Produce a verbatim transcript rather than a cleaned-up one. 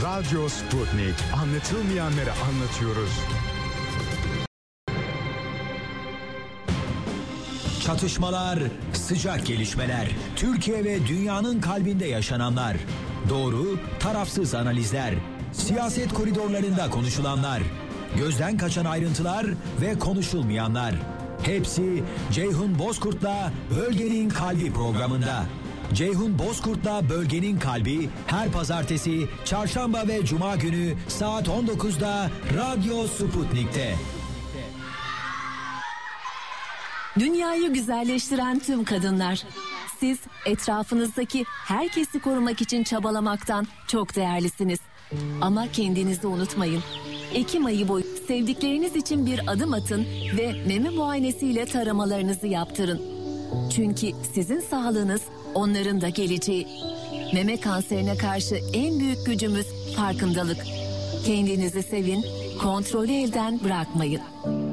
Radyo Sputnik. Anlatılmayanları anlatıyoruz. Çatışmalar, sıcak gelişmeler, Türkiye ve dünyanın kalbinde yaşananlar. Doğru, tarafsız analizler, siyaset koridorlarında konuşulanlar, gözden kaçan ayrıntılar ve konuşulmayanlar. Hepsi Ceyhun Bozkurt'la Bölgenin Kalbi programında. Ceyhun Bozkurt'la Bölgenin Kalbi her pazartesi, çarşamba ve cuma günü saat on dokuzda Radyo Sputnik'te. Dünyayı güzelleştiren tüm kadınlar. Siz etrafınızdaki herkesi korumak için çabalamaktan çok değerlisiniz. Ama kendinizi unutmayın. Ekim ayı boyu sevdikleriniz için bir adım atın ve meme muayenesiyle taramalarınızı yaptırın. Çünkü sizin sağlığınız onların da geleceği. Meme kanserine karşı en büyük gücümüz farkındalık. Kendinizi sevin, kontrolü elden bırakmayın.